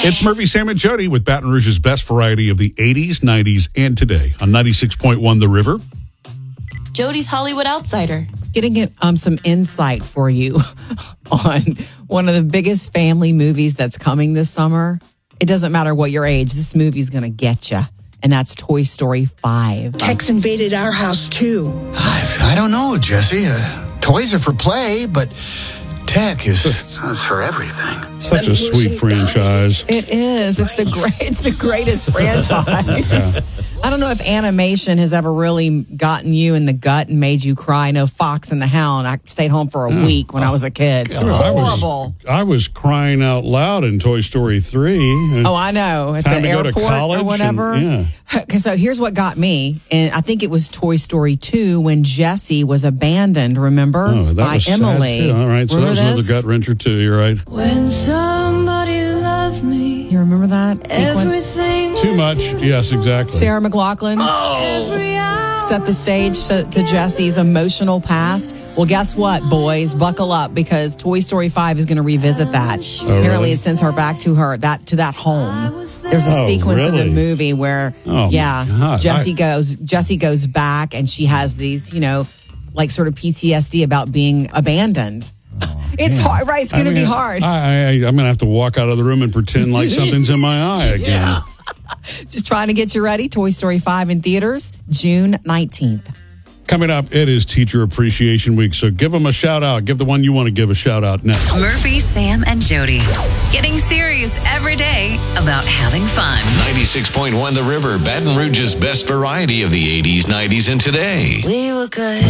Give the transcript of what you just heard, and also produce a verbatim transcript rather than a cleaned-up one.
It's Murphy, Sam, and Jody with Baton Rouge's best variety of the eighties, nineties, and today on ninety-six point one The River. Jody's Hollywood Outsider. Getting um, some insight for you on one of the biggest family movies that's coming this summer. It doesn't matter what your age, this movie's going to get you. And that's Toy Story five. Tex invaded our house, too. I, I don't know, Jesse. Uh, toys are for play, but tech is, is for everything. Such a sweet franchise. It is. It's the great. It's the greatest franchise. Yeah. I don't know if animation has ever really gotten you in the gut and made you cry. I know Fox and the Hound. I stayed home for a yeah. week when oh, I was a kid. God. Horrible. I was, I was crying out loud in Toy Story three. Oh, I know. At Time the to airport go to college or whatever. And, yeah. So here's what got me, and I think it was Toy Story two when Jessie was abandoned. Remember oh, that by was Emily. Sad too. All right, so remember that was this? another gut wrencher too. You're right. When somebody loved me, you remember that sequence? Too much. Yes, exactly. Sarah McLachlan Oh. set the stage to, to Jessie's emotional past. Well, guess what, boys? Buckle up because Toy Story five is going to revisit that. Oh, Apparently, really? it sends her back to her that to that home. There's a oh, sequence really? in the movie where, oh, yeah, Jessie I... goes Jessie goes back and she has these, you know, like sort of P T S D about being abandoned. Oh, it's man. hard, right? It's going to be hard. I, I, I'm going to have to walk out of the room and pretend like something's in my eye again. Yeah. Just trying to get you ready. Toy Story five in theaters, June nineteenth. Coming up, it is Teacher Appreciation Week, so give them a shout out. Give the one you want to give a shout out next. Murphy, Sam, and Jody. Getting serious every day about having fun. ninety-six point one The River, Baton Rouge's best variety of the eighties, nineties, and today. We were good.